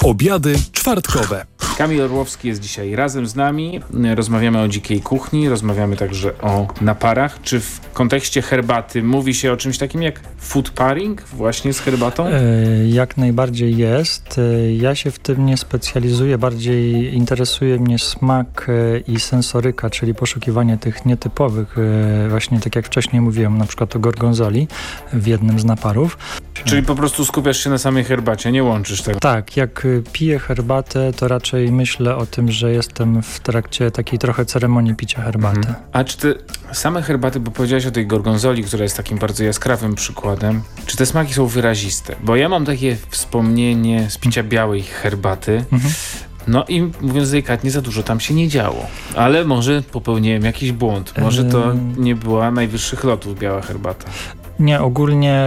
Obiady czwartkowe. Kamil Orłowski jest dzisiaj razem z nami. Rozmawiamy o dzikiej kuchni, rozmawiamy także o naparach. Czy w kontekście herbaty mówi się o czymś takim jak food pairing właśnie z herbatą? Jak najbardziej jest. Ja się w tym nie specjalizuję. Bardziej interesuje mnie smak i sensoryka, czyli poszukiwanie tych nietypowych, właśnie tak jak wcześniej mówiłem, na przykład o gorgonzoli w jednym z naparów. Czyli po prostu skupiasz się na samej herbacie, nie łączysz tego? Tak, jak piję herbatę, to raczej myślę o tym, że jestem w trakcie takiej trochę ceremonii picia herbaty. A czy te same herbaty, bo powiedziałeś o tej gorgonzoli, która jest takim bardzo jaskrawym przykładem, czy te smaki są wyraziste? Bo ja mam takie wspomnienie z picia białej herbaty, no i mówiąc delikatnie, za dużo tam się nie działo. Ale może popełniłem jakiś błąd. Może to nie była najwyższych lotów biała herbata. Nie, ogólnie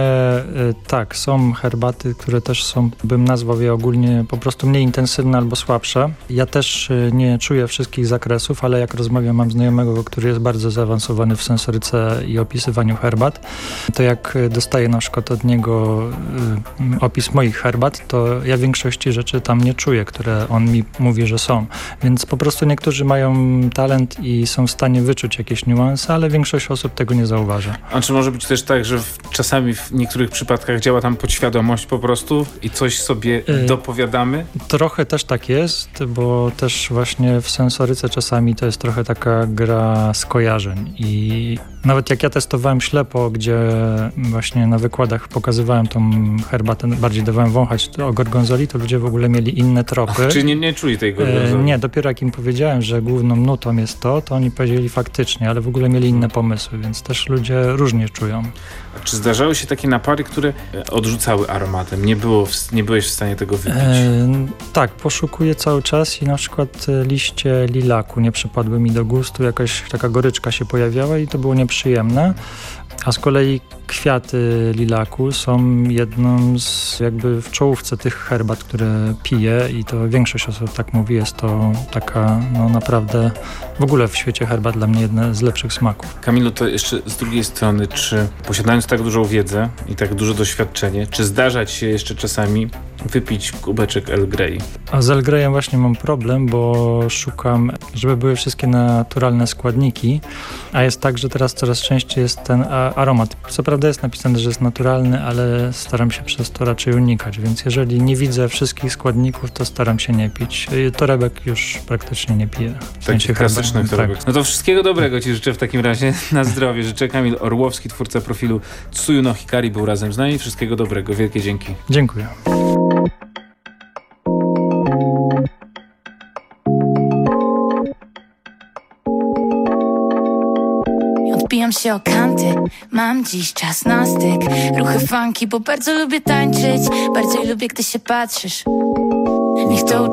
tak, są herbaty, które też są, bym nazwał je ogólnie po prostu mniej intensywne albo słabsze. Ja też nie czuję wszystkich zakresów, ale jak rozmawiam, mam znajomego, który jest bardzo zaawansowany w sensoryce i opisywaniu herbat, to jak dostaję na przykład od niego opis moich herbat, to ja większości rzeczy tam nie czuję, które on mi mówi, że są. Więc po prostu niektórzy mają talent i są w stanie wyczuć jakieś niuanse, ale większość osób tego nie zauważa. A czy może być też tak, że czasami w niektórych przypadkach działa tam podświadomość po prostu i coś sobie dopowiadamy? Trochę też tak jest, bo też właśnie w sensoryce czasami to jest trochę taka gra skojarzeń i nawet jak ja testowałem ślepo, gdzie właśnie na wykładach pokazywałem tą herbatę, bardziej dawałem wąchać o gorgonzoli, to ludzie w ogóle mieli inne tropy. Czy nie czuli tej gorgonzoli? Nie, dopiero jak im powiedziałem, że główną nutą jest to oni powiedzieli faktycznie, ale w ogóle mieli inne pomysły, więc też ludzie różnie czują. A czy zdarzały się takie napary, które odrzucały aromatem? Nie byłeś w stanie tego wypić? Tak, poszukuję cały czas i na przykład liście lilaku nie przypadły mi do gustu, jakaś taka goryczka się pojawiała i to było nieprzyjemne. A z kolei kwiaty lilaku są jedną z jakby w czołówce tych herbat, które piję i to większość osób tak mówi, jest to taka no naprawdę w ogóle w świecie herbat dla mnie jedne z lepszych smaków. Kamilu, to jeszcze z drugiej strony, czy posiadając tak dużą wiedzę i tak duże doświadczenie, czy zdarza ci się jeszcze czasami wypić kubeczek Earl Grey? A z Earl Greyem właśnie mam problem, bo szukam, żeby były wszystkie naturalne składniki, a jest tak, że teraz coraz częściej jest ten aromat. Co prawda jest napisane, że jest naturalny, ale staram się przez to raczej unikać, więc jeżeli nie widzę wszystkich składników, to staram się nie pić. Torebek już praktycznie nie piję. Takich klasycznych torebek. Tak. No to wszystkiego dobrego ci życzę w takim razie. Na zdrowie. Życzę. Kamil Orłowski, twórca profilu Tsuyu no Hikari, był razem z nami. Wszystkiego dobrego. Wielkie dzięki. Dziękuję. Odbijam się o kanty, mam dziś czas na styk. Ruchy funky, bo bardzo lubię tańczyć. Bardziej lubię, gdy się patrzysz. Niech to